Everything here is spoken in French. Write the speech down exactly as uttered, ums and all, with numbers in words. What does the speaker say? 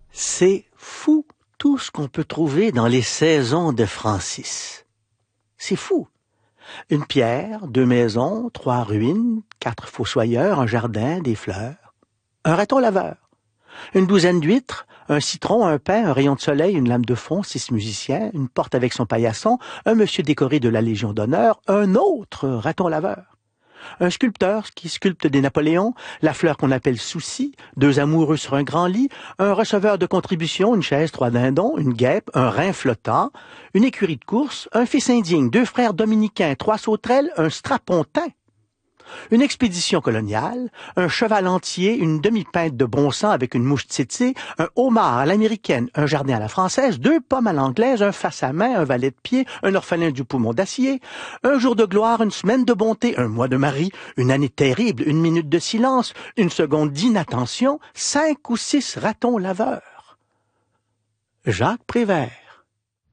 C'est fou tout ce qu'on peut trouver dans les saisons de Francis. C'est fou. Une pierre, deux maisons, trois ruines, quatre fossoyeurs, un jardin, des fleurs, un raton laveur, une douzaine d'huîtres, un citron, un pain, un rayon de soleil, une lame de fond, six musiciens, une porte avec son paillasson, un monsieur décoré de la Légion d'honneur, un autre raton laveur. Un sculpteur qui sculpte des Napoléons, la fleur qu'on appelle souci, deux amoureux sur un grand lit, un receveur de contribution, une chaise, trois dindons, une guêpe, un rein flottant, une écurie de course, un fils indigne, deux frères dominicains, trois sauterelles, un strapontin. Une expédition coloniale, un cheval entier, une demi-pinte de bon sang avec une mouche tsetse, un homard à l'américaine, un jardin à la française, deux pommes à l'anglaise, un face à main, un valet de pied, un orphelin du poumon d'acier, un jour de gloire, une semaine de bonté, un mois de mari, une année terrible, une minute de silence, une seconde d'inattention, cinq ou six ratons laveurs. Jacques Prévert.